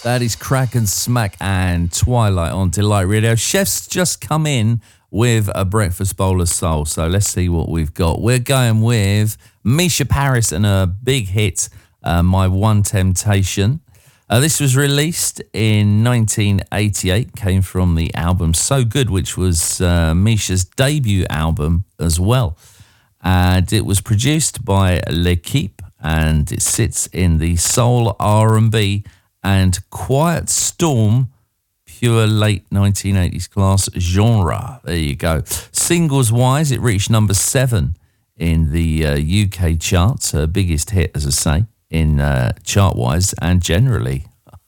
That is Crack and Smack and Twilight on Delight Radio. Chef's just come in with a breakfast bowl of soul, so let's see what we've got. We're going with Misha Paris and a big hit, My One Temptation. This was released in 1988, came from the album So Good, which was Misha's debut album as well. And it was produced by L'Equipe, and it sits in the soul, R&B and Quiet Storm pure late 1980s class genre. There you go. Singles wise, it reached number 7 in the UK charts, her biggest hit, as I say, in chart wise and generally,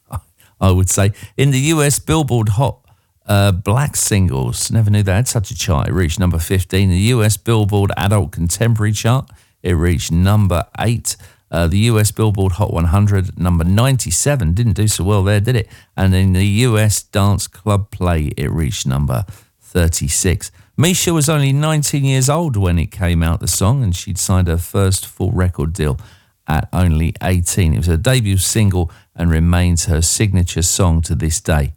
I would say. In the US Billboard Hot Black Singles, never knew they had such a chart, it reached number 15. The US Billboard Adult Contemporary chart, it reached number 8. The US Billboard Hot 100, number 97, didn't do so well there, did it? And in the US Dance Club Play, it reached number 36. Misha was only 19 years old when it came out, the song, and she'd signed her first full record deal at only 18. It was her debut single and remains her signature song to this day.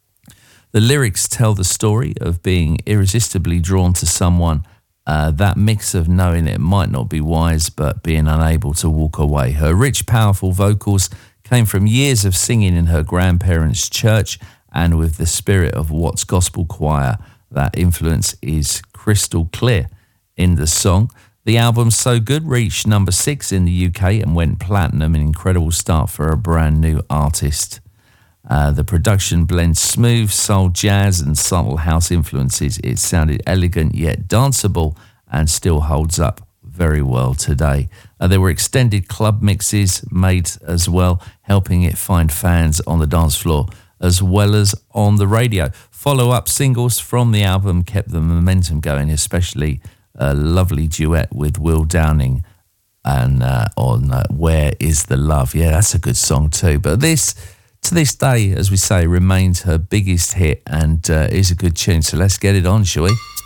The lyrics tell the story of being irresistibly drawn to someone, that mix of knowing it might not be wise but being unable to walk away. Her rich, powerful vocals came from years of singing in her grandparents' church, and with the spirit of Watts Gospel Choir, that influence is crystal clear in the song. The album So Good reached number 6 in the UK and went platinum, an incredible start for a brand new artist. The production blends smooth soul, jazz and subtle house influences. It sounded elegant yet danceable and still holds up very well today. There were extended club mixes made as well, helping it find fans on the dance floor as well as on the radio. Follow-up singles from the album kept the momentum going, especially a lovely duet with Will Downing and on Where Is the Love? Yeah, that's a good song too. But this, to this day, as we say, remains her biggest hit and is a good tune. So let's get it on, shall we?